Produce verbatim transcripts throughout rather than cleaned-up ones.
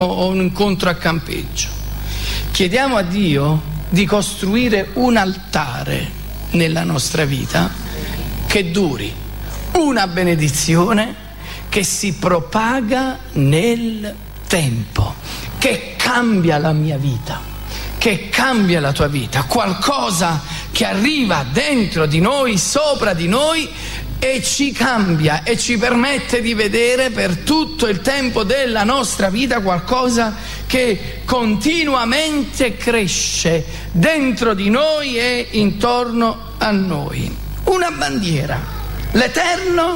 o un incontro a campeggio. Chiediamo a Dio di costruire un altare nella nostra vita che duri, una benedizione che si propaga nel tempo, che cambia la mia vita, che cambia la tua vita, qualcosa che arriva dentro di noi, sopra di noi, e ci cambia e ci permette di vedere per tutto il tempo della nostra vita qualcosa che continuamente cresce dentro di noi e intorno a noi. Una bandiera. L'Eterno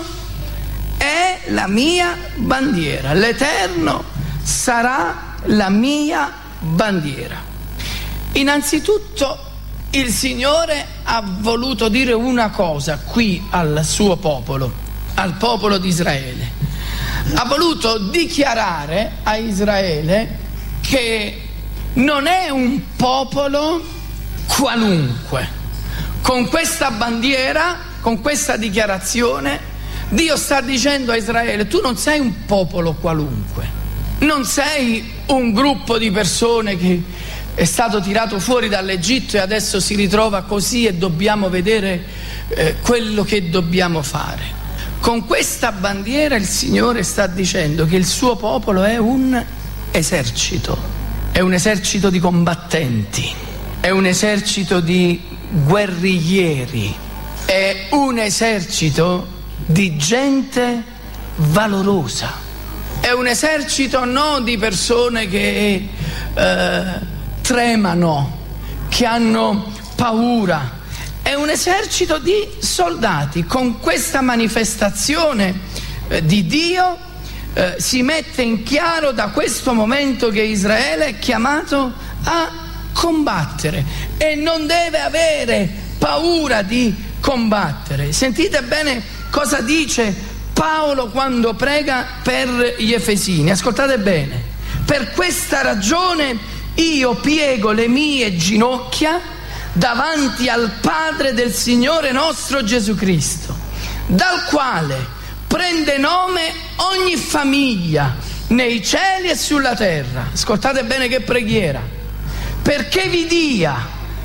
è la mia bandiera. L'Eterno sarà la mia bandiera. Innanzitutto il Signore ha voluto dire una cosa qui al suo popolo, al popolo di Israele. Ha voluto dichiarare a Israele che non è un popolo qualunque. Con questa bandiera, con questa dichiarazione, Dio sta dicendo a Israele: tu non sei un popolo qualunque, non sei un gruppo di persone che è stato tirato fuori dall'Egitto e adesso si ritrova così e dobbiamo vedere eh, quello che dobbiamo fare. Con questa bandiera il Signore sta dicendo che il suo popolo è un esercito, è un esercito di combattenti, è un esercito di guerriglieri, è un esercito di gente valorosa, è un esercito non di persone che eh, tremano, che hanno paura. È un esercito di soldati. Con questa manifestazione eh, di Dio eh, si mette in chiaro da questo momento che Israele è chiamato a combattere e non deve avere paura di combattere. Sentite bene cosa dice Paolo quando prega per gli Efesini. Ascoltate bene. Per questa ragione io piego le mie ginocchia davanti al Padre del Signore nostro Gesù Cristo, dal quale prende nome ogni famiglia nei cieli e sulla terra. Ascoltate bene che preghiera. Perché vi dia,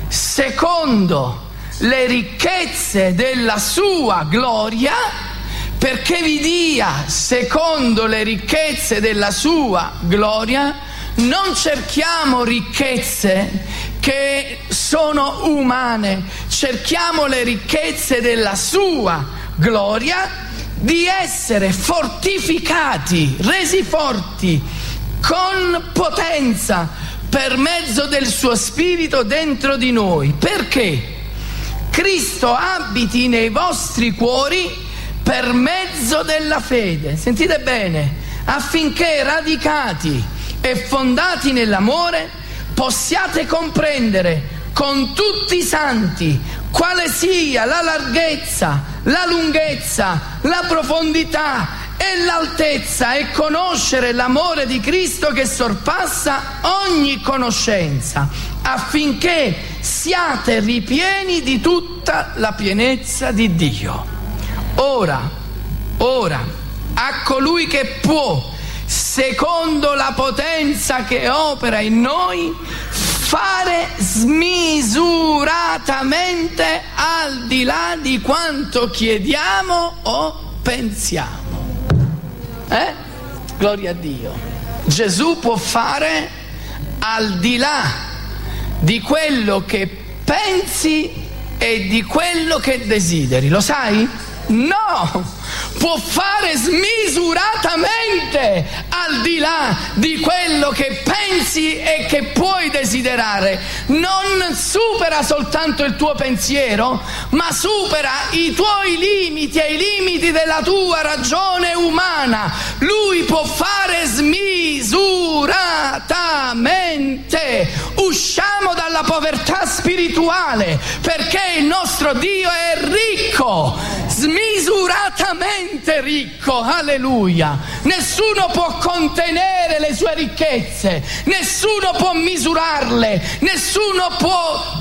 secondo le ricchezze della sua gloria, perché vi dia, secondo le ricchezze della sua gloria. Non cerchiamo ricchezze che sono umane, cerchiamo le ricchezze della sua gloria, di essere fortificati, resi forti con potenza per mezzo del suo Spirito dentro di noi. Perché Cristo abiti nei vostri cuori per mezzo della fede. Sentite bene, affinché radicati e fondati nell'amore possiate comprendere con tutti i santi quale sia la larghezza, la lunghezza, la profondità e l'altezza, e conoscere l'amore di Cristo che sorpassa ogni conoscenza, affinché siate ripieni di tutta la pienezza di Dio. Ora, ora, a colui che può, secondo la potenza che opera in noi, fare smisuratamente al di là di quanto chiediamo o pensiamo. Eh? Gloria a Dio. Gesù può fare al di là di quello che pensi e di quello che desideri. Lo sai? No! Può fare smisuratamente al di là di quello che pensi e che puoi desiderare. Non supera soltanto il tuo pensiero, ma supera i tuoi limiti e i limiti della tua ragione umana. Lui può fare smisuratamente. Usciamo dalla povertà spirituale, perché il nostro Dio è ricco, smisuratamente ricco, alleluia. Nessuno può contenere le sue ricchezze, nessuno può misurarle, nessuno può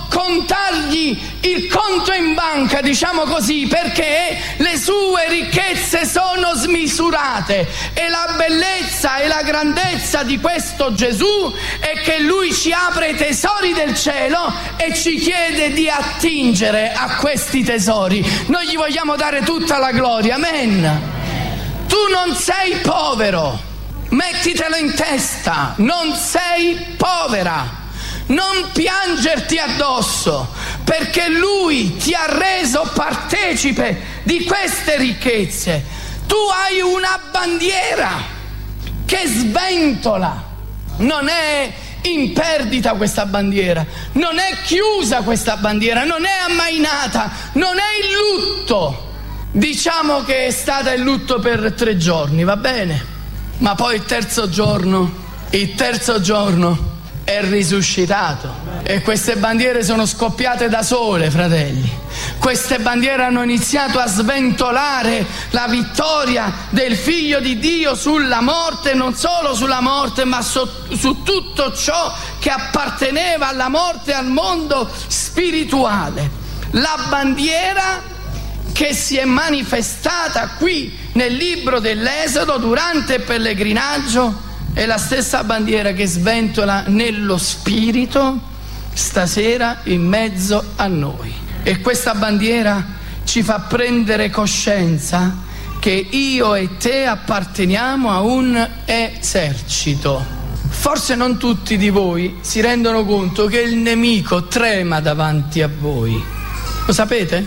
contargli il conto in banca, diciamo così, perché le sue ricchezze sono smisurate. E la bellezza e la grandezza di questo Gesù è che lui ci apre i tesori del cielo e ci chiede di attingere a questi tesori. Noi gli vogliamo dare tutta la gloria, amen. Tu non sei povero, mettitelo in testa, non sei povera. Non piangerti addosso, perché lui ti ha reso partecipe di queste ricchezze. Tu hai una bandiera che sventola, non è in perdita questa bandiera, non è chiusa questa bandiera, non è ammainata, non è in lutto. Diciamo che è stata in lutto per tre giorni, va bene? Ma poi il terzo giorno, il terzo giorno è risuscitato e queste bandiere sono scoppiate da sole, fratelli. Queste bandiere hanno iniziato a sventolare la vittoria del Figlio di Dio sulla morte, non solo sulla morte, ma su, su tutto ciò che apparteneva alla morte e al mondo spirituale. La bandiera che si è manifestata qui nel libro dell'Esodo durante il pellegrinaggio è la stessa bandiera che sventola nello spirito stasera in mezzo a noi. E questa bandiera ci fa prendere coscienza che io e te apparteniamo a un esercito. Forse non tutti di voi si rendono conto che il nemico trema davanti a voi. Lo sapete?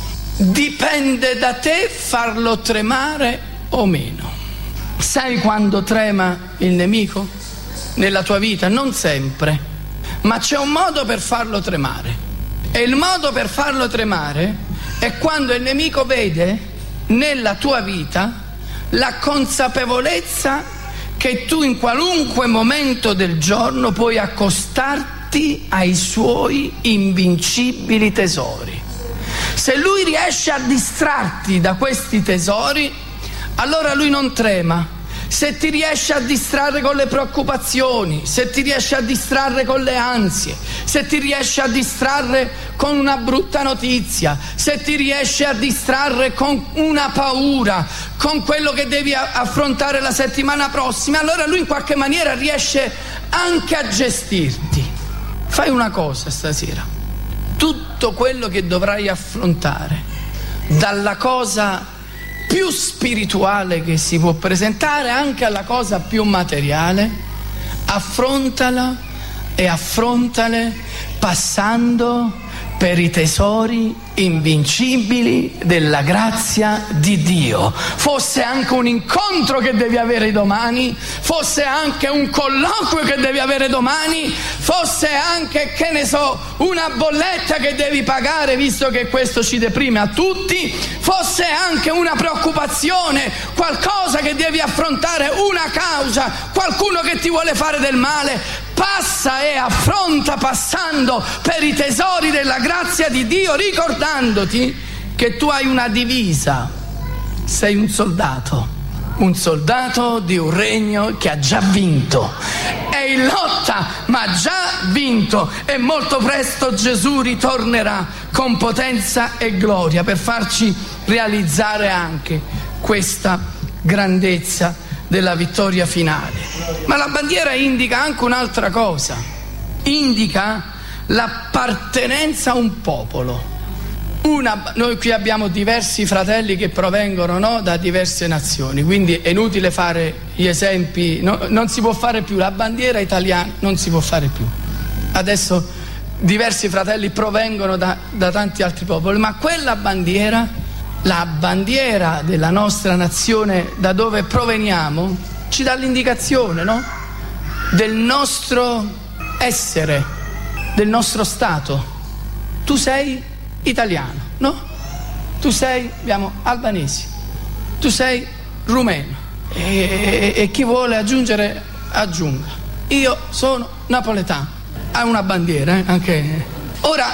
Dipende da te farlo tremare o meno. Sai quando trema il nemico? Nella tua vita? Non sempre, ma c'è un modo per farlo tremare. E il modo per farlo tremare è quando il nemico vede nella tua vita la consapevolezza che tu in qualunque momento del giorno puoi accostarti ai suoi invincibili tesori. Se lui riesce a distrarti da questi tesori, allora lui non trema. Se ti riesce a distrarre con le preoccupazioni, se ti riesce a distrarre con le ansie, se ti riesce a distrarre con una brutta notizia, se ti riesce a distrarre con una paura, con quello che devi affrontare la settimana prossima, allora lui in qualche maniera riesce anche a gestirti. Fai una cosa stasera: tutto quello che dovrai affrontare, dalla cosa più spirituale che si può presentare anche alla cosa più materiale, affrontala e affrontale passando per i tesori invincibili della grazia di Dio. Fosse anche un incontro che devi avere domani, fosse anche un colloquio che devi avere domani, fosse anche, che ne so, una bolletta che devi pagare, visto che questo ci deprime a tutti, fosse anche una preoccupazione, qualcosa che devi affrontare, una causa, qualcuno che ti vuole fare del male. Passa e affronta passando per i tesori della grazia di Dio, ricordandoti che tu hai una divisa, sei un soldato, un soldato di un regno che ha già vinto, è in lotta ma ha già vinto, e molto presto Gesù ritornerà con potenza e gloria per farci realizzare anche questa grandezza della vittoria finale. Ma la bandiera indica anche un'altra cosa, indica l'appartenenza a un popolo. Una, noi qui abbiamo diversi fratelli che provengono, no, da diverse nazioni, quindi è inutile fare gli esempi, no, non si può fare più, la bandiera italiana non si può fare più. Adesso diversi fratelli provengono da, da tanti altri popoli, ma quella bandiera, la bandiera della nostra nazione, da dove proveniamo, ci dà l'indicazione, no? Del nostro essere, del nostro stato. Tu sei italiano, no? Tu sei, abbiamo albanesi, tu sei rumeno, e, e, e chi vuole aggiungere aggiunga. Io sono napoletano. Ha una bandiera, eh? Anche ora.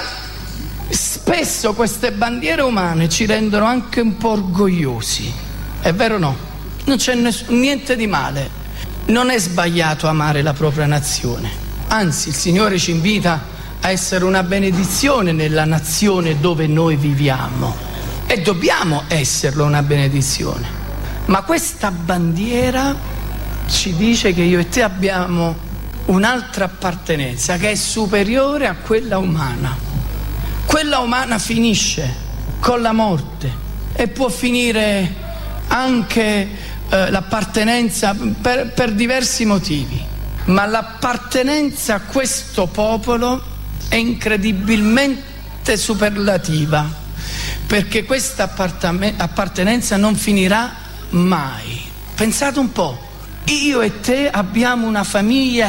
Spesso queste bandiere umane ci rendono anche un po' orgogliosi, è vero o no? Non c'è ness- niente di male, non è sbagliato amare la propria nazione, anzi il Signore ci invita a essere una benedizione nella nazione dove noi viviamo e dobbiamo esserlo una benedizione. Ma questa bandiera ci dice che io e te abbiamo un'altra appartenenza che è superiore a quella umana. Quella umana finisce con la morte e può finire anche eh, l'appartenenza per, per diversi motivi, ma l'appartenenza a questo popolo è incredibilmente superlativa, perché questa appartenenza non finirà mai. Pensate un po', io e te abbiamo una famiglia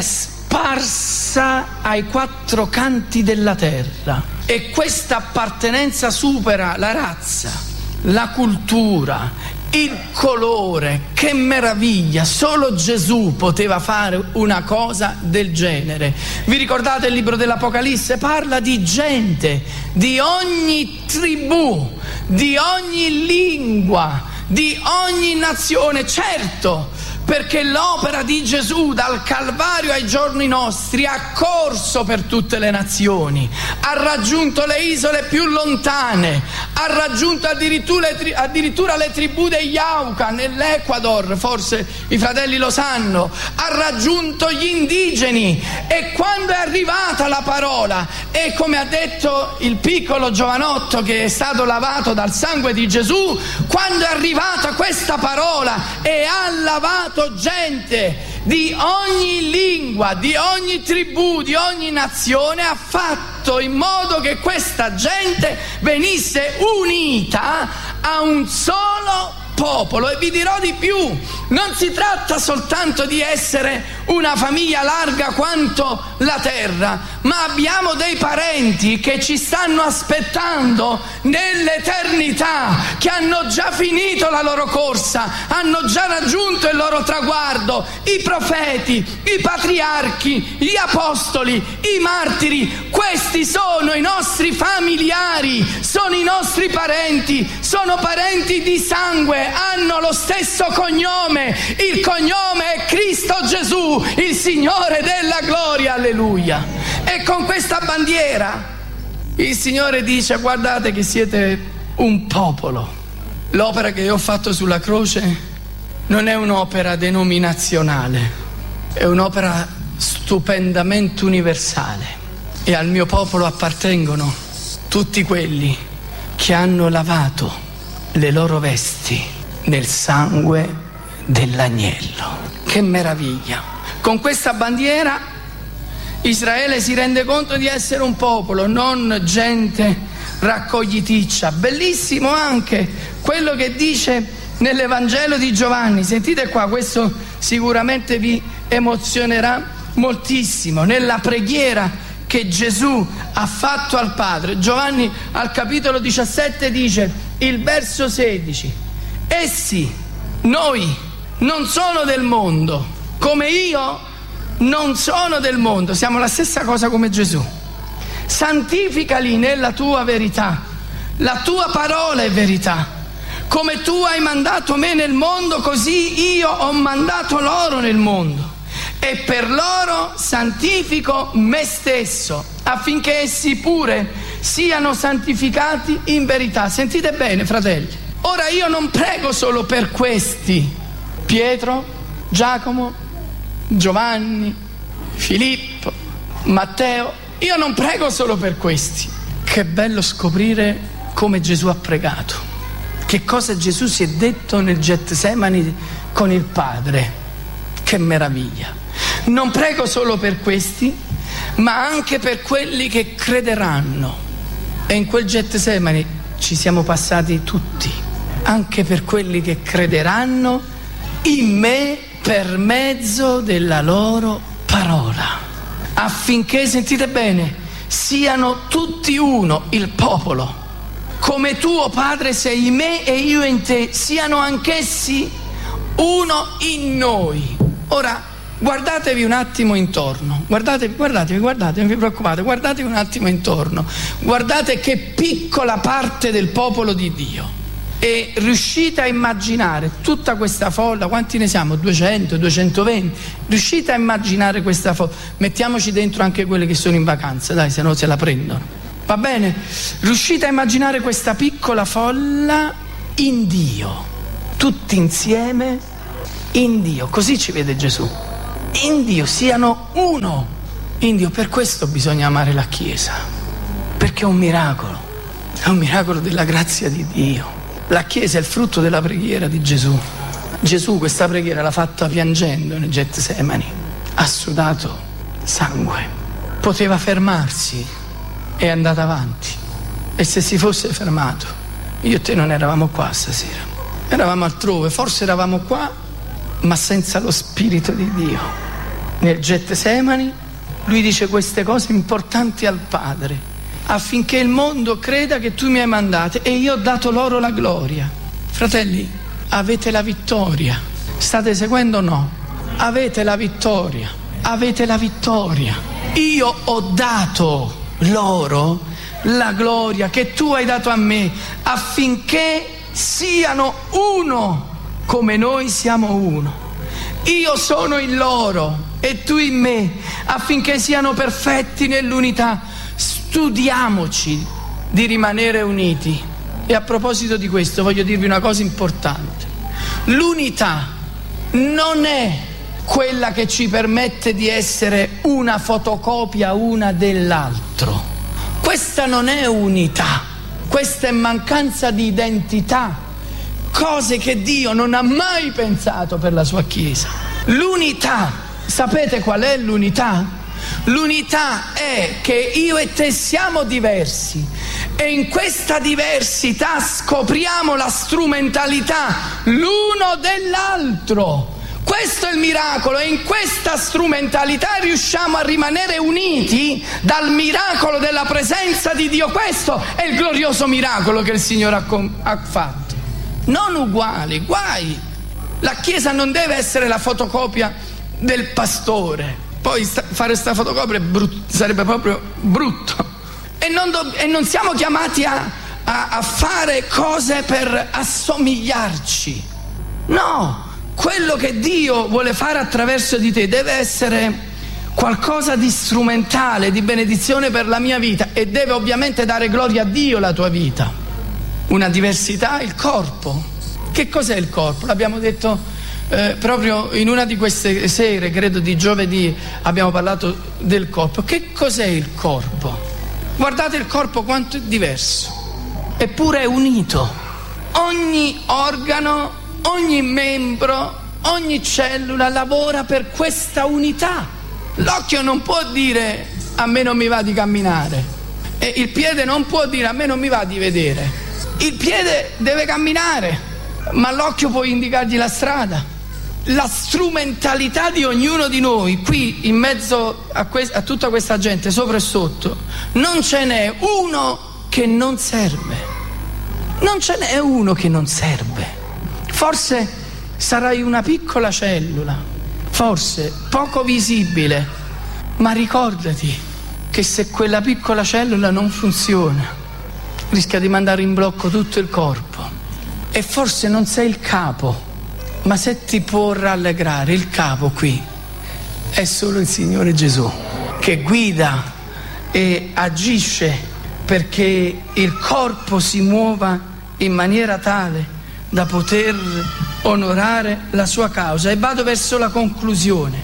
sparsa ai quattro canti della terra e questa appartenenza supera la razza, la cultura, il colore. Che meraviglia! Solo Gesù poteva fare una cosa del genere. Vi ricordate il libro dell'Apocalisse? Parla di gente, di ogni tribù, di ogni lingua, di ogni nazione. Certo, perché l'opera di Gesù dal Calvario ai giorni nostri ha corso per tutte le nazioni, ha raggiunto le isole più lontane, ha raggiunto addirittura, addirittura le tribù degli Auca nell'Ecuador, forse i fratelli lo sanno, ha raggiunto gli indigeni. E quando è arrivata la parola, e come ha detto il piccolo giovanotto che è stato lavato dal sangue di Gesù, quando è arrivata questa parola e ha lavato gente di ogni lingua, di ogni tribù, di ogni nazione, ha fatto in modo che questa gente venisse unita a un solo popolo. E vi dirò di più, non si tratta soltanto di essere una famiglia larga quanto la terra, ma abbiamo dei parenti che ci stanno aspettando nell'eternità, che hanno già finito la loro corsa, hanno già raggiunto il loro traguardo, i profeti, i patriarchi, gli apostoli, i martiri. Questi sono i nostri familiari, sono i nostri parenti, sono parenti di sangue, hanno lo stesso cognome, il cognome è Cristo Gesù, il Signore della gloria, alleluia. E con questa bandiera il Signore dice: guardate che siete un popolo. L'opera che io ho fatto sulla croce non è un'opera denominazionale, è un'opera stupendamente universale, e al mio popolo appartengono tutti quelli che hanno lavato le loro vesti nel sangue dell'agnello. Che meraviglia! Con questa bandiera Israele si rende conto di essere un popolo, non gente raccogliticcia. Bellissimo anche quello che dice nell'Evangelo di Giovanni. Sentite qua, questo sicuramente vi emozionerà moltissimo. Nella preghiera che Gesù ha fatto al Padre, Giovanni al capitolo diciassette dice, il verso sedici: essi, noi, non sono del mondo, come io non sono del mondo. Siamo la stessa cosa come Gesù. Santificali nella tua verità, la tua parola è verità. Come tu hai mandato me nel mondo, così io ho mandato loro nel mondo, e per loro santifico me stesso, affinché essi pure siano santificati in verità. Sentite bene, fratelli, ora io non prego solo per questi, Pietro, Giacomo, Giovanni, Filippo, Matteo, io non prego solo per questi. Che bello scoprire come Gesù ha pregato, che cosa Gesù si è detto nel Getsemani con il Padre. Che meraviglia! Non prego solo per questi, ma anche per quelli che crederanno. E in quel Getsemani ci siamo passati tutti, anche per quelli che crederanno in me per mezzo della loro parola, affinché, sentite bene, siano tutti uno, il popolo, come tu, o Padre, sei in me e io in te, siano anch'essi uno in noi. Ora guardatevi un attimo intorno, guardatevi, guardatevi, guardate, non vi preoccupate, guardatevi un attimo intorno, guardate che piccola parte del popolo di Dio. E riuscite a immaginare tutta questa folla, quanti ne siamo? duecento, duecentoventi? Riuscite a immaginare questa folla? Mettiamoci dentro anche quelli che sono in vacanza, dai, se no se la prendono. Va bene? Riuscite a immaginare questa piccola folla in Dio, tutti insieme in Dio, così ci vede Gesù. In Dio, siano uno in Dio. Per questo bisogna amare la Chiesa, perché è un miracolo, è un miracolo della grazia di Dio. La Chiesa è il frutto della preghiera di Gesù. Gesù questa preghiera l'ha fatta piangendo nel Getsemani, ha sudato sangue, poteva fermarsi, è andato avanti. E se si fosse fermato, io e te non eravamo qua stasera, eravamo altrove, forse eravamo qua, ma senza lo Spirito di Dio. Nel Getsemani lui dice queste cose importanti al Padre: affinché il mondo creda che tu mi hai mandato e io ho dato loro la gloria. Fratelli, avete la vittoria. State seguendo o no? Avete la vittoria. Avete la vittoria. Io ho dato loro la gloria che tu hai dato a me, affinché siano uno come noi siamo uno. Io sono in loro e tu in me, affinché siano perfetti nell'unità. Studiamoci di rimanere uniti. E a proposito di questo voglio dirvi una cosa importante: l'unità non è quella che ci permette di essere una fotocopia una dell'altro. Questa non è unità, questa è mancanza di identità, cose che Dio non ha mai pensato per la sua Chiesa. L'unità, sapete qual è l'unità? L'unità è che io e te siamo diversi e in questa diversità scopriamo la strumentalità l'uno dell'altro. Questo è il miracolo, e in questa strumentalità riusciamo a rimanere uniti dal miracolo della presenza di Dio. Questo è il glorioso miracolo che il Signore ha, com- ha fatto. Non uguali, guai. La Chiesa non deve essere la fotocopia del pastore. Poi sta, fare questa fotocopia è brut- sarebbe proprio brutto. E non, do- e non siamo chiamati a, a, a fare cose per assomigliarci. No, quello che Dio vuole fare attraverso di te deve essere qualcosa di strumentale, di benedizione per la mia vita, e deve ovviamente dare gloria a Dio la tua vita. Una diversità, il corpo. Che cos'è il corpo? L'abbiamo detto Eh, proprio in una di queste sere, credo di giovedì, abbiamo parlato del corpo. Che cos'è il corpo? Guardate il corpo quanto è diverso, eppure è unito. Ogni organo, ogni membro, ogni cellula lavora per questa unità. L'occhio non può dire a me non mi va di camminare, e il piede non può dire a me non mi va di vedere. Il piede deve camminare, ma l'occhio può indicargli la strada. La strumentalità di ognuno di noi qui in mezzo a, que- a tutta questa gente sopra e sotto, non ce n'è uno che non serve. Non ce n'è uno che non serve. Forse sarai una piccola cellula, forse poco visibile, ma ricordati che se quella piccola cellula non funziona rischia di mandare in blocco tutto il corpo. E forse non sei il capo, ma se ti può rallegrare, il capo qui è solo il Signore Gesù, che guida e agisce perché il corpo si muova in maniera tale da poter onorare la sua causa. E vado verso la conclusione.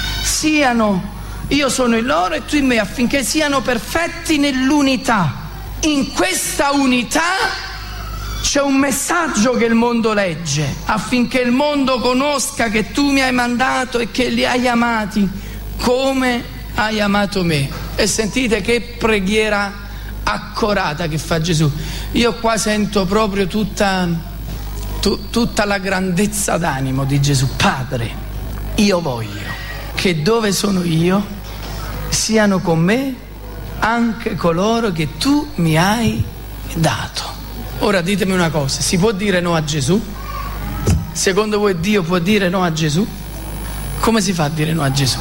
Siano, io sono in loro e tu in me, affinché siano perfetti nell'unità. In questa unità c'è un messaggio che il mondo legge, affinché il mondo conosca che tu mi hai mandato e che li hai amati come hai amato me. E sentite che preghiera accorata che fa Gesù. Io qua sento proprio tutta, tu, tutta la grandezza d'animo di Gesù. Padre, io voglio che dove sono io siano con me anche coloro che tu mi hai dato. Ora ditemi una cosa, si può dire no a Gesù? Secondo voi Dio può dire no a Gesù? Come si fa a dire no a Gesù?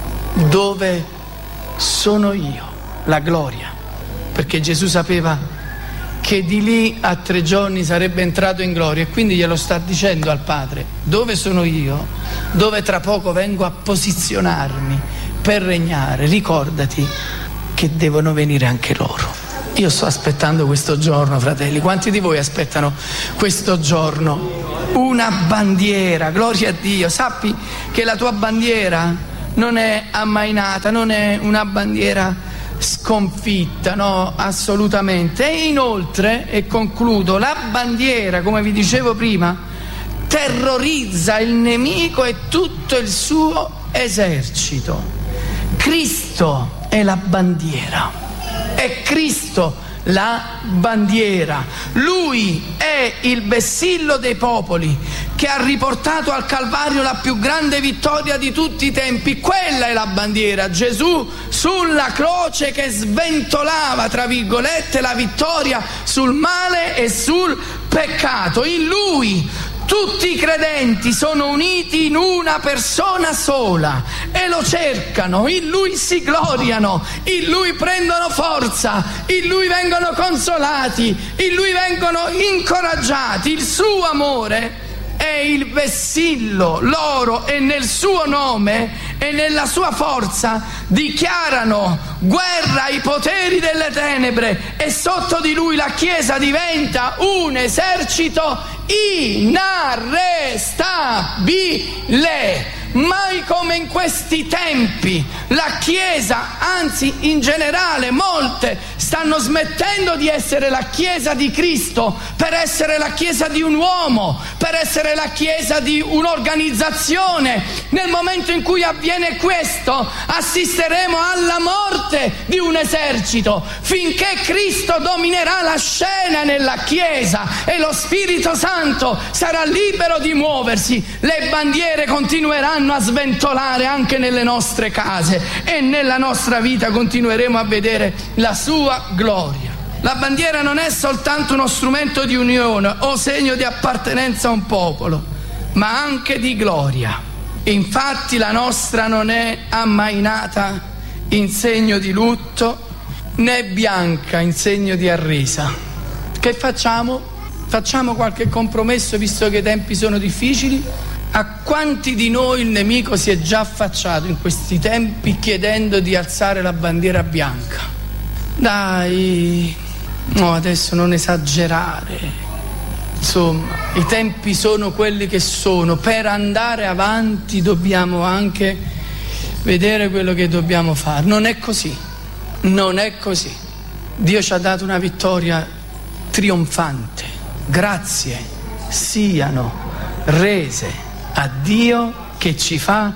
Dove sono io? La gloria. Perché Gesù sapeva che di lì a tre giorni sarebbe entrato in gloria, e quindi glielo sta dicendo al Padre: dove sono io, dove tra poco vengo a posizionarmi per regnare, ricordati che devono venire anche loro. Io sto aspettando questo giorno, fratelli. Quanti di voi aspettano questo giorno? Una bandiera, gloria a Dio. Sappi che la tua bandiera non è ammainata, non è una bandiera sconfitta, no, assolutamente. E inoltre, e concludo, la bandiera, come vi dicevo prima, terrorizza il nemico e tutto il suo esercito. Cristo è la bandiera, è Cristo la bandiera. Lui è il vessillo dei popoli che ha riportato al Calvario la più grande vittoria di tutti i tempi. Quella è la bandiera, Gesù sulla croce che sventolava, tra virgolette, la vittoria sul male e sul peccato. In Lui tutti i credenti sono uniti in una persona sola e lo cercano, in Lui si gloriano, in Lui prendono forza, in Lui vengono consolati, in Lui vengono incoraggiati. Il suo amore è il vessillo, loro, e nel suo nome e nella sua forza dichiarano guerra ai poteri delle tenebre, e sotto di lui la Chiesa diventa un esercito inarrestabile. Mai come in questi tempi la Chiesa, anzi in generale molte, stanno smettendo di essere la Chiesa di Cristo per essere la Chiesa di un uomo, per essere la Chiesa di un'organizzazione. Nel momento in cui avviene questo, assisteremo alla morte di un esercito, finché Cristo dominerà la scena nella Chiesa e lo Spirito Santo sarà libero di muoversi. Le bandiere continueranno a sventolare anche nelle nostre case, e nella nostra vita continueremo a vedere la sua gloria. La bandiera non è soltanto uno strumento di unione o segno di appartenenza a un popolo, ma anche di gloria. Infatti la nostra non è ammainata in segno di lutto, né bianca in segno di arrisa. Che facciamo? Facciamo qualche compromesso, visto che i tempi sono difficili? A quanti di noi il nemico si è già affacciato in questi tempi chiedendo di alzare la bandiera bianca? Dai, no, adesso non esagerare. Insomma, i tempi sono quelli che sono. Per andare avanti dobbiamo anche vedere quello che dobbiamo fare. Non è così, non è così. Dio ci ha dato una vittoria trionfante. Grazie siano rese a Dio che ci fa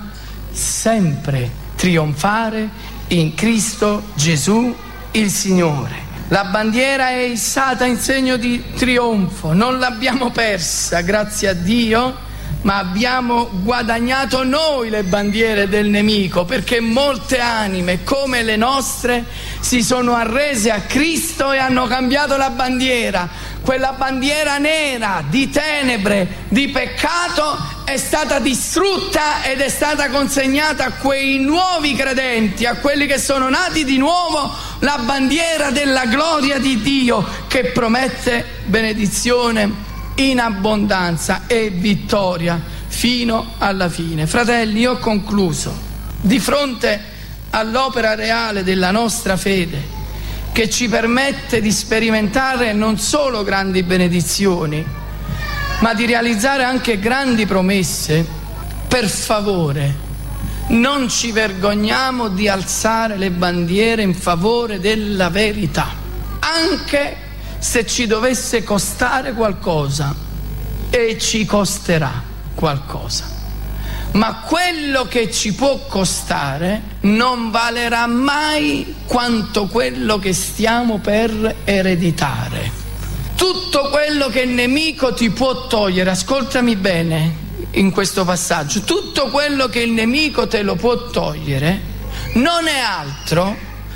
sempre trionfare in Cristo Gesù il Signore. La bandiera è issata in segno di trionfo, non l'abbiamo persa, grazie a Dio, ma abbiamo guadagnato noi le bandiere del nemico, perché molte anime come le nostre si sono arrese a Cristo e hanno cambiato la bandiera. Quella bandiera nera di tenebre, di peccato, è stata distrutta ed è stata consegnata a quei nuovi credenti, a quelli che sono nati di nuovo, la bandiera della gloria di Dio, che promette benedizione in abbondanza e vittoria fino alla fine. Fratelli, io ho concluso. Di fronte all'opera reale della nostra fede, che ci permette di sperimentare non solo grandi benedizioni, ma di realizzare anche grandi promesse, per favore, non ci vergogniamo di alzare le bandiere in favore della verità, anche se ci dovesse costare qualcosa, e ci costerà qualcosa. Ma quello che ci può costare non valerà mai quanto quello che stiamo per ereditare. Tutto quello che il nemico ti può togliere, ascoltami bene in questo passaggio, tutto quello che il nemico te lo può togliere non è altro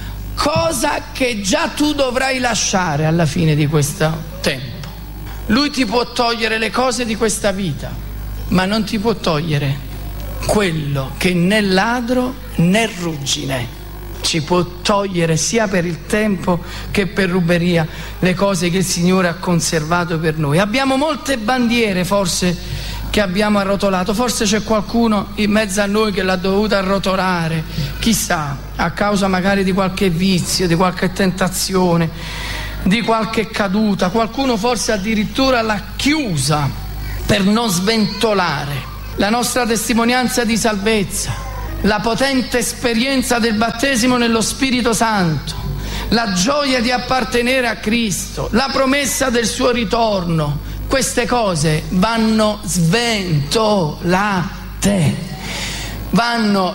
cosa che già tu dovrai lasciare alla fine di questo tempo. Lui ti può togliere le cose di questa vita, ma non ti può togliere quello che né ladro né ruggine ci può togliere sia per il tempo che per ruberia le cose che il Signore ha conservato per noi. Abbiamo molte bandiere forse che abbiamo arrotolato, forse c'è qualcuno in mezzo a noi che l'ha dovuta arrotolare, chissà, a causa magari di qualche vizio, di qualche tentazione, di qualche caduta, qualcuno forse addirittura l'ha chiusa per non sventolare la nostra testimonianza di salvezza, la potente esperienza del battesimo nello Spirito Santo, la gioia di appartenere a Cristo, la promessa del suo ritorno. Queste cose vanno sventolate, vanno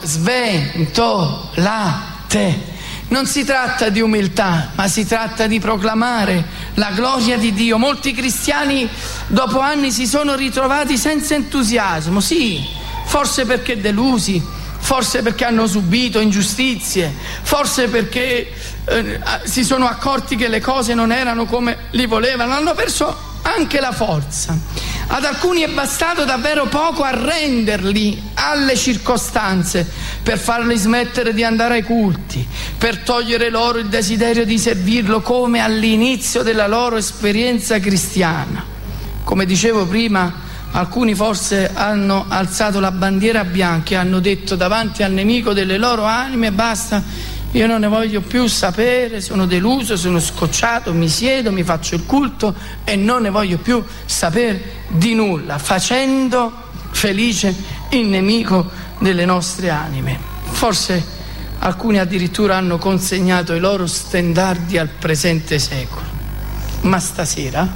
sventolate. Non si tratta di umiltà, ma si tratta di proclamare la gloria di Dio. Molti cristiani dopo anni si sono ritrovati senza entusiasmo, sì, forse perché delusi, forse perché hanno subito ingiustizie, forse perché eh, si sono accorti che le cose non erano come li volevano, hanno perso anche la forza. Ad alcuni è bastato davvero poco arrenderli alle circostanze per farli smettere di andare ai culti, per togliere loro il desiderio di servirlo come all'inizio della loro esperienza cristiana. Come dicevo prima, alcuni forse hanno alzato la bandiera bianca e hanno detto davanti al nemico delle loro anime: basta, io non ne voglio più sapere, sono deluso, sono scocciato, mi siedo, mi faccio il culto e non ne voglio più sapere di nulla, facendo felice il nemico delle nostre anime. Forse alcuni addirittura hanno consegnato i loro stendardi al presente secolo. Ma stasera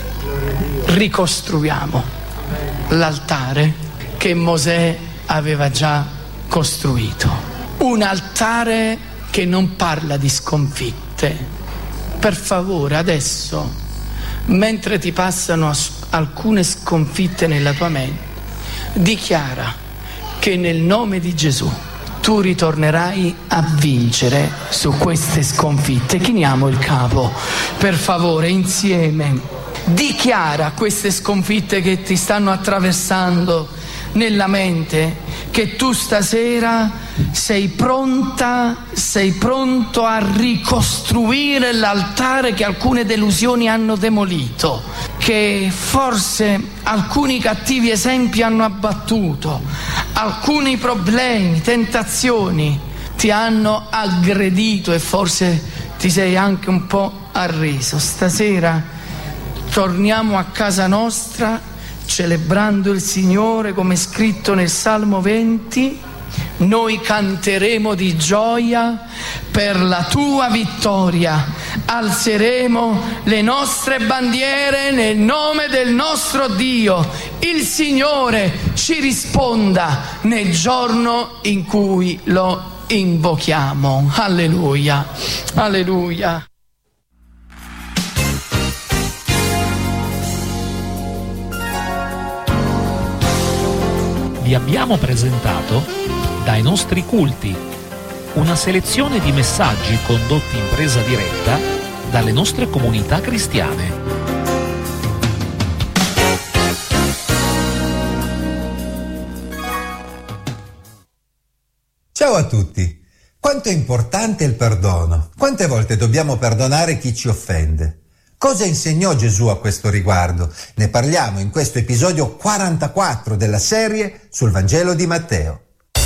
ricostruiamo l'altare che Mosè aveva già costruito. Un altare che non parla di sconfitte. Per favore, adesso, mentre ti passano alcune sconfitte nella tua mente, dichiara che nel nome di Gesù tu ritornerai a vincere su queste sconfitte. Chiniamo il capo, per favore, insieme. Dichiara queste sconfitte che ti stanno attraversando nella mente, che tu stasera sei pronta, sei pronto a ricostruire l'altare che alcune delusioni hanno demolito, che forse alcuni cattivi esempi hanno abbattuto, alcuni problemi, tentazioni ti hanno aggredito e forse ti sei anche un po' arreso. Stasera torniamo a casa nostra celebrando il Signore, come è scritto nel Salmo venti. Noi canteremo di gioia per la tua vittoria, alzeremo le nostre bandiere nel nome del nostro Dio. Il Signore ci risponda nel giorno in cui lo invochiamo. Alleluia, alleluia. Vi abbiamo presentato Dai nostri culti, una selezione di messaggi condotti in presa diretta dalle nostre comunità cristiane. Ciao a tutti! Quanto è importante il perdono? Quante volte dobbiamo perdonare chi ci offende? Cosa insegnò Gesù a questo riguardo? Ne parliamo in questo episodio quarantaquattro della serie sul Vangelo di Matteo.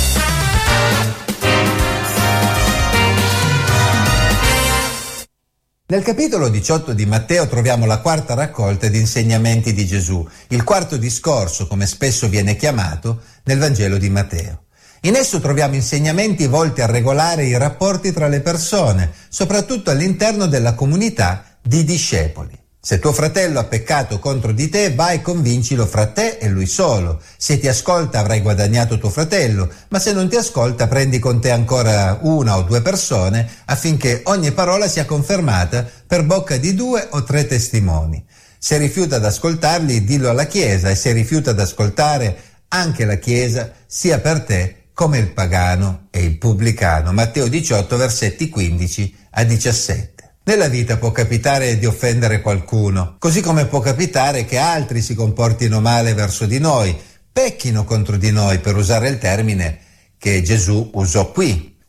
Nel capitolo diciotto di Matteo troviamo la quarta raccolta di insegnamenti di Gesù, il quarto discorso, come spesso viene chiamato, nel Vangelo di Matteo. In esso troviamo insegnamenti volti a regolare i rapporti tra le persone, soprattutto all'interno della comunità di discepoli. Se tuo fratello ha peccato contro di te, vai e convincilo fra te e lui solo. Se ti ascolta avrai guadagnato tuo fratello, ma se non ti ascolta prendi con te ancora una o due persone affinché ogni parola sia confermata per bocca di due o tre testimoni. Se rifiuta ad ascoltarli, dillo alla Chiesa, e se rifiuta ad ascoltare anche la Chiesa, sia per te come il pagano e il pubblicano. Matteo diciotto, versetti quindici a diciassette. Nella vita può capitare di offendere qualcuno, così come può capitare che altri si comportino male verso di noi, pecchino contro di noi, per usare il termine che Gesù usò qui.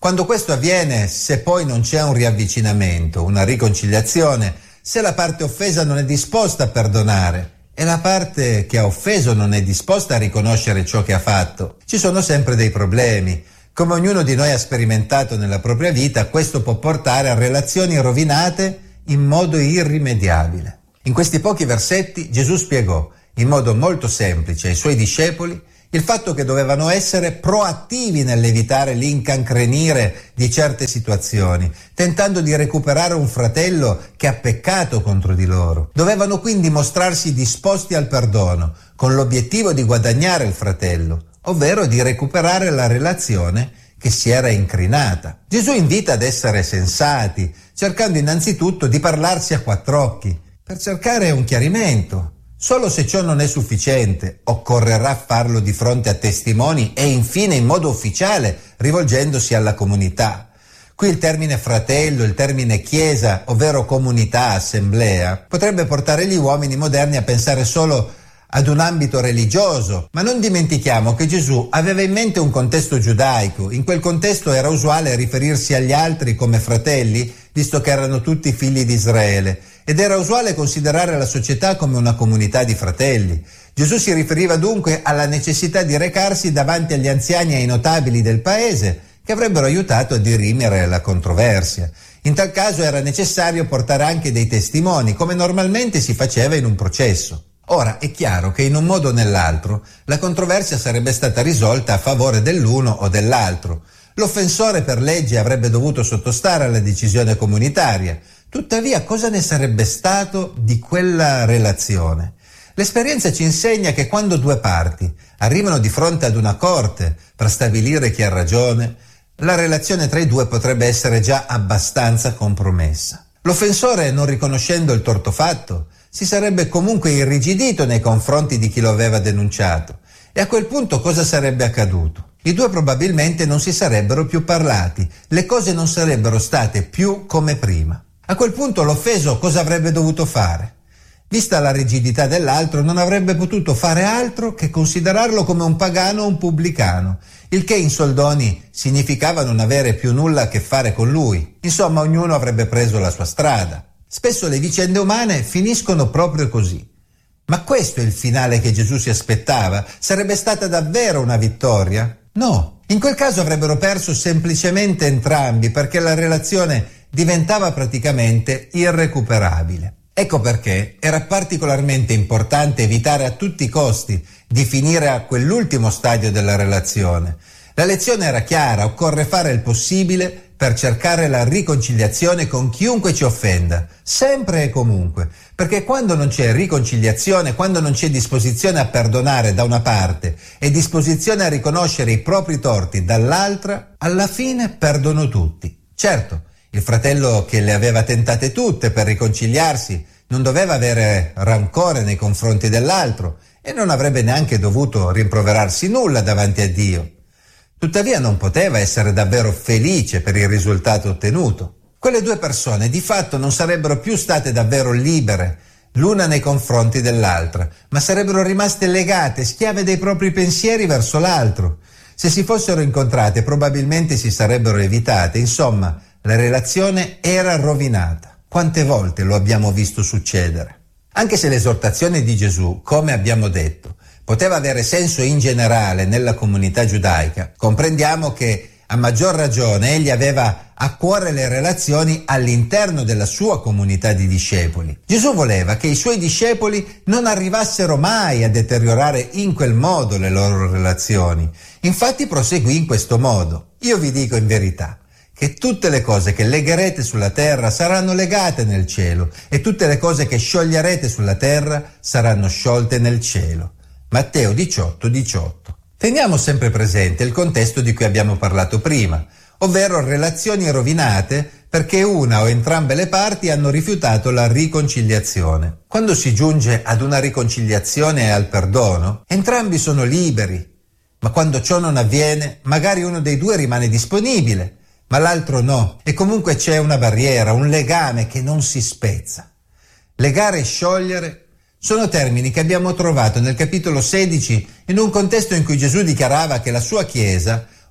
Quando questo avviene, se poi non c'è un riavvicinamento, una riconciliazione, se la parte offesa non è disposta a perdonare e la parte che ha offeso non è disposta a riconoscere ciò che ha fatto, ci sono sempre dei problemi. Come ognuno di noi ha sperimentato nella propria vita, questo può portare a relazioni rovinate in modo irrimediabile. In questi pochi versetti Gesù spiegò in modo molto semplice ai suoi discepoli il fatto che dovevano essere proattivi nell'evitare l'incancrenire di certe situazioni, tentando di recuperare un fratello che ha peccato contro di loro. Dovevano quindi mostrarsi disposti al perdono, con l'obiettivo di guadagnare il fratello, ovvero di recuperare la relazione che si era incrinata. Gesù invita ad essere sensati, cercando innanzitutto di parlarsi a quattro occhi, per cercare un chiarimento. Solo se ciò non è sufficiente, occorrerà farlo di fronte a testimoni e infine in modo ufficiale, rivolgendosi alla comunità. Qui il termine fratello, il termine chiesa, ovvero comunità, assemblea, potrebbe portare gli uomini moderni a pensare solo ad un ambito religioso, ma non dimentichiamo che Gesù aveva in mente un contesto giudaico. In quel contesto era usuale riferirsi agli altri come fratelli, visto che erano tutti figli di Israele, ed era usuale considerare la società come una comunità di fratelli. Gesù si riferiva dunque alla necessità di recarsi davanti agli anziani e ai notabili del paese, che avrebbero aiutato a dirimere la controversia. In tal caso era necessario portare anche dei testimoni, come normalmente si faceva in un processo. Ora, è chiaro che in un modo o nell'altro la controversia sarebbe stata risolta a favore dell'uno o dell'altro. L'offensore per legge avrebbe dovuto sottostare alla decisione comunitaria. Tuttavia, cosa ne sarebbe stato di quella relazione? L'esperienza ci insegna che quando due parti arrivano di fronte ad una corte per stabilire chi ha ragione, la relazione tra i due potrebbe essere già abbastanza compromessa. L'offensore, non riconoscendo il torto fatto, si sarebbe comunque irrigidito nei confronti di chi lo aveva denunciato. E a quel punto cosa sarebbe accaduto? I due probabilmente non si sarebbero più parlati, le cose non sarebbero state più come prima. A quel punto l'offeso cosa avrebbe dovuto fare? Vista la rigidità dell'altro, non avrebbe potuto fare altro che considerarlo come un pagano o un pubblicano, il che in soldoni significava non avere più nulla a che fare con lui. Insomma, ognuno avrebbe preso la sua strada. Spesso le vicende umane finiscono proprio così. Ma questo è il finale che Gesù si aspettava? Sarebbe stata davvero una vittoria? No. In quel caso avrebbero perso semplicemente entrambi, perché la relazione diventava praticamente irrecuperabile. Ecco perché era particolarmente importante evitare a tutti i costi di finire a quell'ultimo stadio della relazione. La lezione era chiara: occorre fare il possibile per cercare la riconciliazione con chiunque ci offenda, sempre e comunque, perché quando non c'è riconciliazione, quando non c'è disposizione a perdonare da una parte e disposizione a riconoscere i propri torti dall'altra, alla fine perdono tutti. Certo, il fratello che le aveva tentate tutte per riconciliarsi non doveva avere rancore nei confronti dell'altro e non avrebbe neanche dovuto rimproverarsi nulla davanti a Dio. Tuttavia non poteva essere davvero felice per il risultato ottenuto. Quelle due persone di fatto non sarebbero più state davvero libere l'una nei confronti dell'altra, ma sarebbero rimaste legate, schiave dei propri pensieri verso l'altro. Se si fossero incontrate probabilmente si sarebbero evitate. Insomma, la relazione era rovinata. Quante volte lo abbiamo visto succedere? Anche se l'esortazione di Gesù, come abbiamo detto, poteva avere senso in generale nella comunità giudaica, comprendiamo che a maggior ragione egli aveva a cuore le relazioni all'interno della sua comunità di discepoli. Gesù voleva che i suoi discepoli non arrivassero mai a deteriorare in quel modo le loro relazioni. Infatti proseguì in questo modo: io vi dico in verità che tutte le cose che legherete sulla terra saranno legate nel cielo, e tutte le cose che scioglierete sulla terra saranno sciolte nel cielo. Matteo diciotto diciotto. Teniamo sempre presente il contesto di cui abbiamo parlato prima, ovvero relazioni rovinate perché una o entrambe le parti hanno rifiutato la riconciliazione. Quando si giunge ad una riconciliazione e al perdono, entrambi sono liberi, ma quando ciò non avviene, magari uno dei due rimane disponibile, ma l'altro no, e comunque c'è una barriera, un legame che non si spezza. Legare e sciogliere sono termini che abbiamo trovato nel capitolo sedici in un contesto in cui Gesù dichiarava che la sua Chiesa,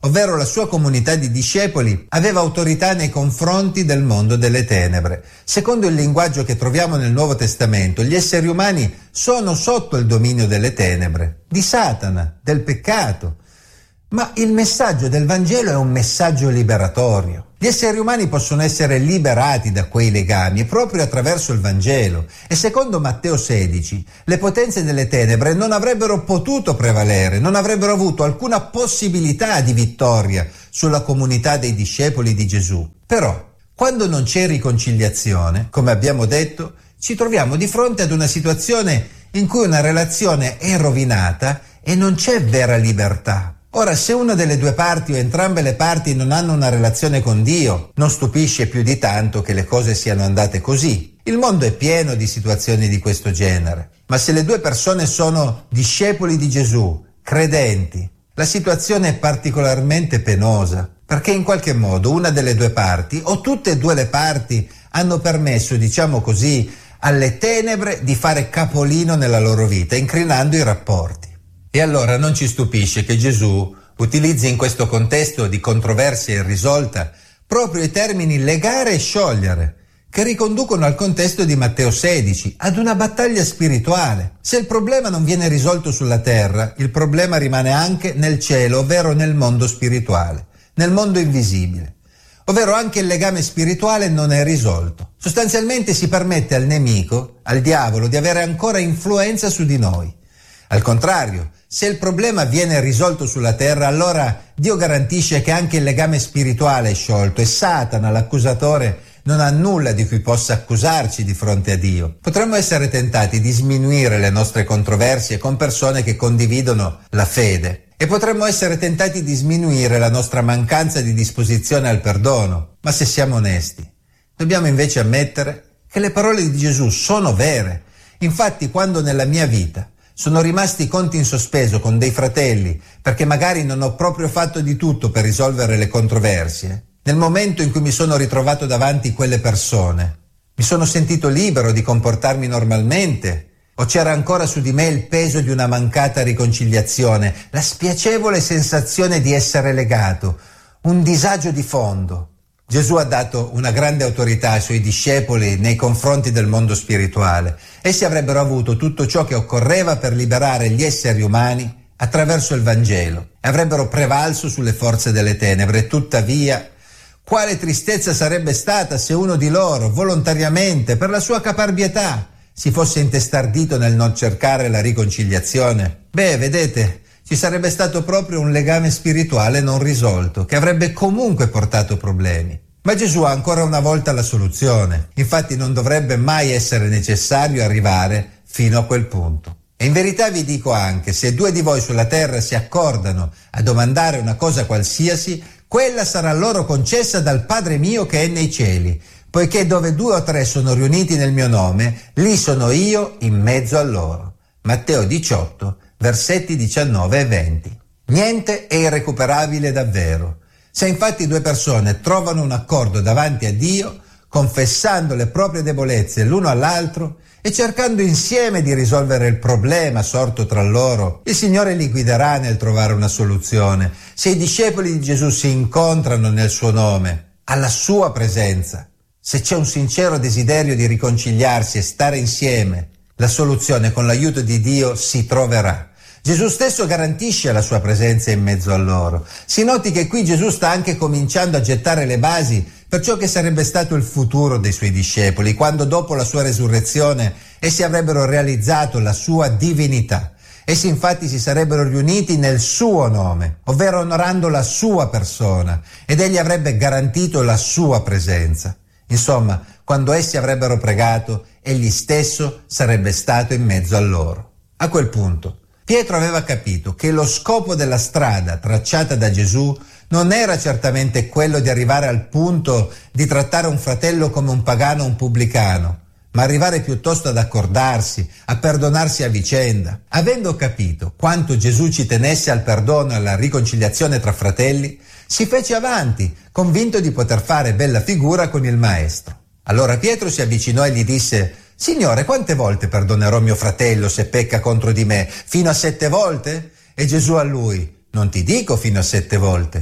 ovvero la sua comunità di discepoli, aveva autorità nei confronti del mondo delle tenebre. Secondo il linguaggio che troviamo nel Nuovo Testamento, gli esseri umani sono sotto il dominio delle tenebre, di Satana, del peccato. Ma il messaggio del Vangelo è un messaggio liberatorio. Gli esseri umani possono essere liberati da quei legami proprio attraverso il Vangelo. E secondo Matteo sedici, le potenze delle tenebre non avrebbero potuto prevalere, non avrebbero avuto alcuna possibilità di vittoria sulla comunità dei discepoli di Gesù. Però, quando non c'è riconciliazione, come abbiamo detto, ci troviamo di fronte ad una situazione in cui una relazione è rovinata e non c'è vera libertà. Ora, se una delle due parti o entrambe le parti non hanno una relazione con Dio, non stupisce più di tanto che le cose siano andate così. Il mondo è pieno di situazioni di questo genere. Ma se le due persone sono discepoli di Gesù, credenti, la situazione è particolarmente penosa, perché in qualche modo una delle due parti, o tutte e due le parti, hanno permesso, diciamo così, alle tenebre di fare capolino nella loro vita, incrinando i rapporti. E allora non ci stupisce che Gesù utilizzi in questo contesto di controversia irrisolta proprio i termini legare e sciogliere, che riconducono al contesto di Matteo sedici, ad una battaglia spirituale. Se il problema non viene risolto sulla terra, il problema rimane anche nel cielo, ovvero nel mondo spirituale, nel mondo invisibile. Ovvero anche il legame spirituale non è risolto. Sostanzialmente si permette al nemico, al diavolo, di avere ancora influenza su di noi. Al contrario, se il problema viene risolto sulla terra, allora Dio garantisce che anche il legame spirituale è sciolto e Satana, l'accusatore, non ha nulla di cui possa accusarci di fronte a Dio. Potremmo essere tentati di sminuire le nostre controversie con persone che condividono la fede e potremmo essere tentati di sminuire la nostra mancanza di disposizione al perdono. Ma se siamo onesti, dobbiamo invece ammettere che le parole di Gesù sono vere. Infatti, quando nella mia vita sono rimasti conti in sospeso con dei fratelli perché magari non ho proprio fatto di tutto per risolvere le controversie, nel momento in cui mi sono ritrovato davanti quelle persone, mi sono sentito libero di comportarmi normalmente o c'era ancora su di me il peso di una mancata riconciliazione, la spiacevole sensazione di essere legato, un disagio di fondo. Gesù ha dato una grande autorità ai suoi discepoli nei confronti del mondo spirituale. Essi avrebbero avuto tutto ciò che occorreva per liberare gli esseri umani attraverso il Vangelo e avrebbero prevalso sulle forze delle tenebre. Tuttavia, quale tristezza sarebbe stata se uno di loro, volontariamente, per la sua caparbietà, si fosse intestardito nel non cercare la riconciliazione? Beh, vedete, ci sarebbe stato proprio un legame spirituale non risolto, che avrebbe comunque portato problemi. Ma Gesù ha ancora una volta la soluzione. Infatti non dovrebbe mai essere necessario arrivare fino a quel punto. E in verità vi dico anche, se due di voi sulla terra si accordano a domandare una cosa qualsiasi, quella sarà loro concessa dal Padre mio che è nei cieli, poiché dove due o tre sono riuniti nel mio nome, lì sono io in mezzo a loro. Matteo diciotto, versetti diciannove e venti. Niente è irrecuperabile davvero. Se infatti due persone trovano un accordo davanti a Dio, confessando le proprie debolezze l'uno all'altro e cercando insieme di risolvere il problema sorto tra loro, il Signore li guiderà nel trovare una soluzione. Se i discepoli di Gesù si incontrano nel suo nome, alla sua presenza, se c'è un sincero desiderio di riconciliarsi e stare insieme, la soluzione con l'aiuto di Dio si troverà. Gesù stesso garantisce la sua presenza in mezzo a loro. Si noti che qui Gesù sta anche cominciando a gettare le basi per ciò che sarebbe stato il futuro dei suoi discepoli, quando dopo la sua resurrezione essi avrebbero realizzato la sua divinità. Essi infatti si sarebbero riuniti nel suo nome, ovvero onorando la sua persona, ed egli avrebbe garantito la sua presenza. Insomma, quando essi avrebbero pregato, egli stesso sarebbe stato in mezzo a loro. A quel punto, Pietro aveva capito che lo scopo della strada tracciata da Gesù non era certamente quello di arrivare al punto di trattare un fratello come un pagano o un pubblicano, ma arrivare piuttosto ad accordarsi, a perdonarsi a vicenda. Avendo capito quanto Gesù ci tenesse al perdono e alla riconciliazione tra fratelli, si fece avanti, convinto di poter fare bella figura con il Maestro. Allora Pietro si avvicinò e gli disse: «Signore, quante volte perdonerò mio fratello se pecca contro di me? Fino a sette volte?» E Gesù a lui: «Non ti dico fino a sette volte,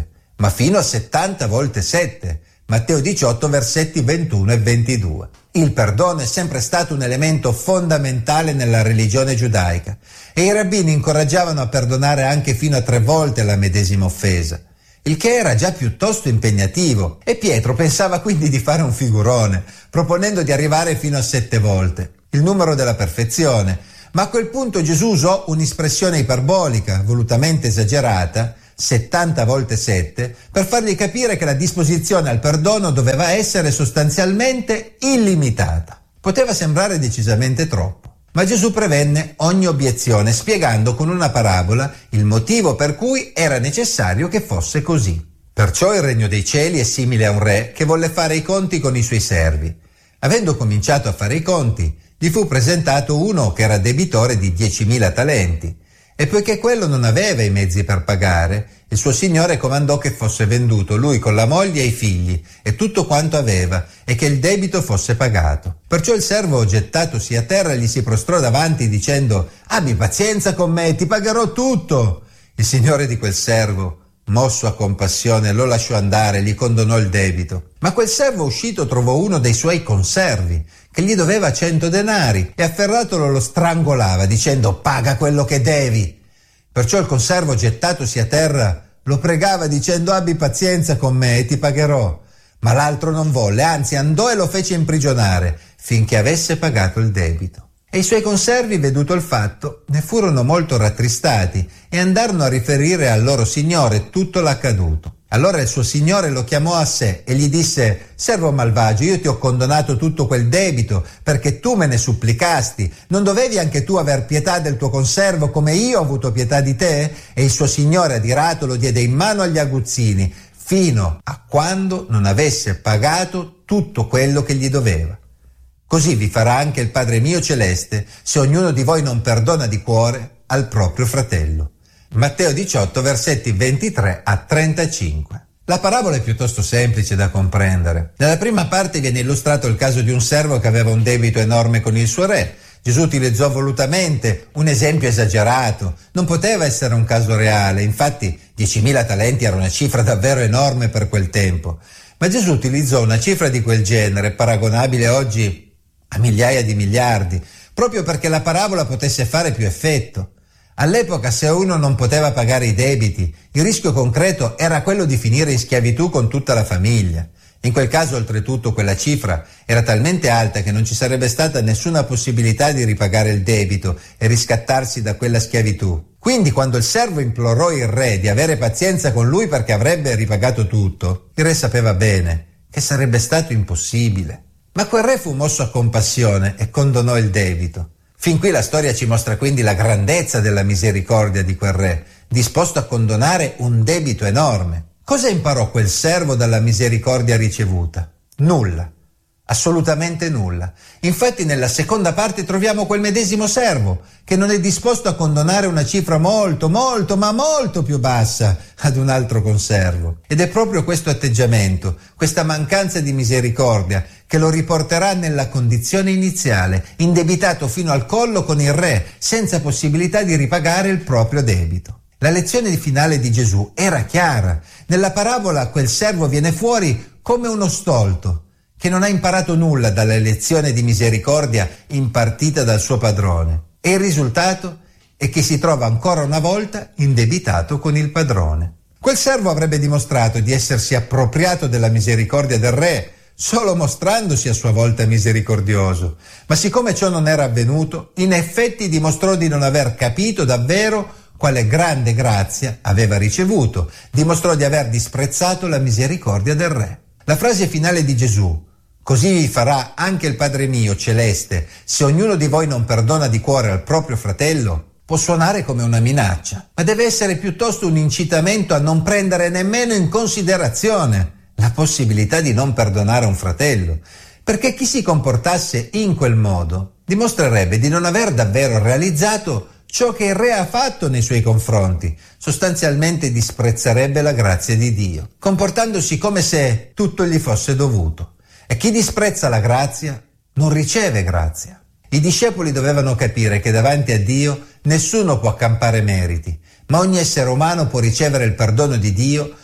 ma fino a settanta volte sette. Matteo diciotto, versetti ventuno e ventidue. Il perdono è sempre stato un elemento fondamentale nella religione giudaica e i rabbini incoraggiavano a perdonare anche fino a tre volte la medesima offesa, il che era già piuttosto impegnativo, e Pietro pensava quindi di fare un figurone, proponendo di arrivare fino a sette volte, il numero della perfezione. Ma a quel punto Gesù usò un'espressione iperbolica, volutamente esagerata, settanta volte sette, per fargli capire che la disposizione al perdono doveva essere sostanzialmente illimitata. Poteva sembrare decisamente troppo, ma Gesù prevenne ogni obiezione, spiegando con una parabola il motivo per cui era necessario che fosse così. Perciò il regno dei cieli è simile a un re che volle fare i conti con i suoi servi. Avendo cominciato a fare i conti, gli fu presentato uno che era debitore di diecimila talenti. E poiché quello non aveva i mezzi per pagare, il suo signore comandò che fosse venduto lui con la moglie e i figli e tutto quanto aveva, e che il debito fosse pagato. Perciò il servo, gettatosi a terra, gli si prostrò davanti dicendo: abbi pazienza con me, ti pagherò tutto. Il signore di quel servo, mosso a compassione, lo lasciò andare, gli condonò il debito. Ma quel servo uscito trovò uno dei suoi conservi che gli doveva cento denari e afferratolo lo strangolava dicendo: paga quello che devi. Perciò il conservo, gettatosi a terra, lo pregava dicendo: abbi pazienza con me e ti pagherò. Ma l'altro non volle, anzi andò e lo fece imprigionare finché avesse pagato il debito. E i suoi conservi, veduto il fatto, ne furono molto rattristati e andarono a riferire al loro signore tutto l'accaduto. Allora il suo signore lo chiamò a sé e gli disse: servo malvagio, io ti ho condonato tutto quel debito perché tu me ne supplicasti. Non dovevi anche tu aver pietà del tuo conservo come io ho avuto pietà di te? E il suo signore, adirato, lo diede in mano agli aguzzini fino a quando non avesse pagato tutto quello che gli doveva. Così vi farà anche il Padre mio celeste se ognuno di voi non perdona di cuore al proprio fratello. Matteo diciotto, versetti ventitré a trentacinque. La parabola è piuttosto semplice da comprendere. Nella prima parte viene illustrato il caso di un servo che aveva un debito enorme con il suo re. Gesù utilizzò volutamente un esempio esagerato. Non poteva essere un caso reale, infatti diecimila talenti era una cifra davvero enorme per quel tempo. Ma Gesù utilizzò una cifra di quel genere, paragonabile oggi a migliaia di miliardi, proprio perché la parabola potesse fare più effetto. All'epoca, se uno non poteva pagare i debiti, il rischio concreto era quello di finire in schiavitù con tutta la famiglia. In quel caso, oltretutto, quella cifra era talmente alta che non ci sarebbe stata nessuna possibilità di ripagare il debito e riscattarsi da quella schiavitù. Quindi, quando il servo implorò il re di avere pazienza con lui perché avrebbe ripagato tutto, il re sapeva bene che sarebbe stato impossibile. Ma quel re fu mosso a compassione e condonò il debito. Fin qui la storia ci mostra quindi la grandezza della misericordia di quel re, disposto a condonare un debito enorme. Cosa imparò quel servo dalla misericordia ricevuta? Nulla. Assolutamente nulla. Infatti nella seconda parte troviamo quel medesimo servo che non è disposto a condonare una cifra molto, molto, ma molto più bassa ad un altro conservo. Ed è proprio questo atteggiamento, questa mancanza di misericordia, che lo riporterà nella condizione iniziale, indebitato fino al collo con il re, senza possibilità di ripagare il proprio debito. La lezione finale di Gesù era chiara. Nella parabola quel servo viene fuori come uno stolto, che non ha imparato nulla dalla lezione di misericordia impartita dal suo padrone. E il risultato è che si trova ancora una volta indebitato con il padrone. Quel servo avrebbe dimostrato di essersi appropriato della misericordia del re, solo mostrandosi a sua volta misericordioso. Ma siccome ciò non era avvenuto, in effetti dimostrò di non aver capito davvero quale grande grazia aveva ricevuto, dimostrò di aver disprezzato la misericordia del re. La frase finale di Gesù: così vi farà anche il Padre mio celeste se ognuno di voi non perdona di cuore al proprio fratello, può suonare come una minaccia, ma deve essere piuttosto un incitamento a non prendere nemmeno in considerazione la possibilità di non perdonare un fratello, perché chi si comportasse in quel modo dimostrerebbe di non aver davvero realizzato ciò che il re ha fatto nei suoi confronti, sostanzialmente disprezzerebbe la grazia di Dio, comportandosi come se tutto gli fosse dovuto. E chi disprezza la grazia non riceve grazia. I discepoli dovevano capire che davanti a Dio nessuno può accampare meriti, ma ogni essere umano può ricevere il perdono di Dio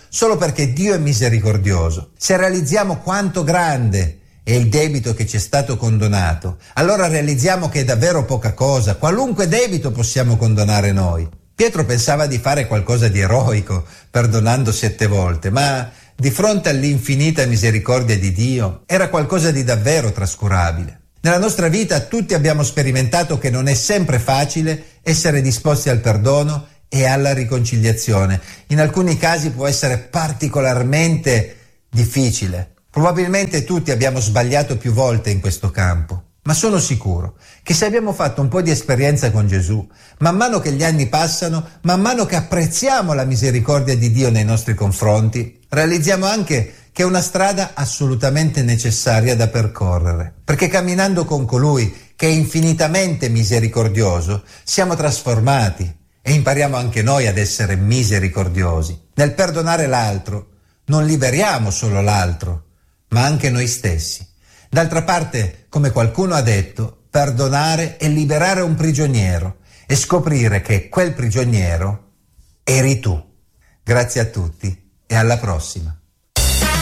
solo perché Dio è misericordioso. Se realizziamo quanto grande è il debito che ci è stato condonato, allora realizziamo che è davvero poca cosa, qualunque debito possiamo condonare noi. Pietro pensava di fare qualcosa di eroico, perdonando sette volte, ma di fronte all'infinita misericordia di Dio era qualcosa di davvero trascurabile. Nella nostra vita tutti abbiamo sperimentato che non è sempre facile essere disposti al perdono e alla riconciliazione. In alcuni casi può essere particolarmente difficile. Probabilmente tutti abbiamo sbagliato più volte in questo campo, ma sono sicuro che se abbiamo fatto un po' di esperienza con Gesù, man mano che gli anni passano, man mano che apprezziamo la misericordia di Dio nei nostri confronti, realizziamo anche che è una strada assolutamente necessaria da percorrere, perché camminando con colui che è infinitamente misericordioso, siamo trasformati e impariamo anche noi ad essere misericordiosi. Nel perdonare l'altro non liberiamo solo l'altro, ma anche noi stessi. D'altra parte, come qualcuno ha detto, perdonare è liberare un prigioniero e scoprire che quel prigioniero eri tu. Grazie a tutti e alla prossima.